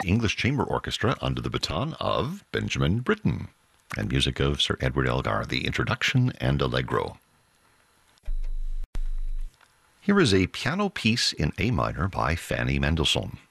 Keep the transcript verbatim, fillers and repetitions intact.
English Chamber Orchestra under the baton of Benjamin Britten, and music of Sir Edward Elgar, the introduction and allegro. Here is a piano piece in A minor by Fanny Mendelssohn.